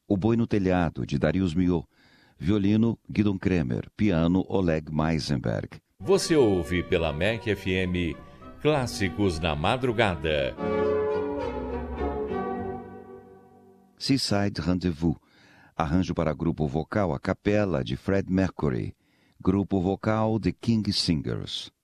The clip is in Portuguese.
O Boi no Telhado, de Darius Milhaud. Violino, Gidon Kremer. Piano, Oleg Meisenberg. Você ouve pela MEC FM Clássicos na Madrugada. Seaside Rendezvous. Arranjo para grupo vocal a capela de Fred Mercury. Grupo vocal The King Singers.